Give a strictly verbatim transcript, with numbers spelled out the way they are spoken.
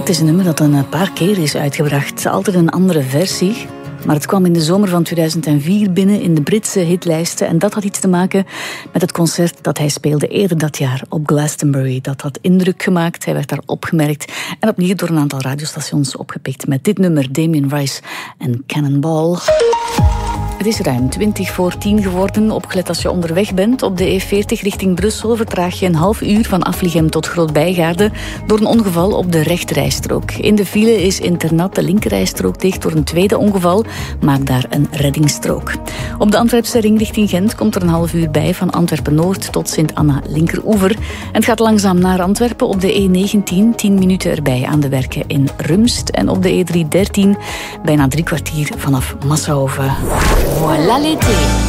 Het is een nummer dat een paar keer is uitgebracht. Altijd een andere versie. Maar het kwam in de zomer van tweeduizend vier binnen in de Britse hitlijsten. En dat had iets te maken met het concert dat hij speelde eerder dat jaar op Glastonbury. Dat had indruk gemaakt, hij werd daar opgemerkt. En opnieuw door een aantal radiostations opgepikt met dit nummer, Damien Rice en Cannonball. Het is ruim twintig voor tien geworden. Opgelet als je onderweg bent. Op de E veertig richting Brussel vertraag je een half uur van Aflichem tot Groot-Bijgaarde door een ongeval op de rechterrijstrook. In de file is Internat de linkerrijstrook dicht door een tweede ongeval. Maak daar een reddingsstrook. Op de Antwerpse ring richting Gent komt er een half uur bij van Antwerpen-Noord tot Sint-Anna linkeroever. En het gaat langzaam naar Antwerpen op de E negentien. tien minuten erbij aan de werken in Rumst. En op de E driehonderddertien bijna drie kwartier vanaf Massenhoven. Voilà l'été.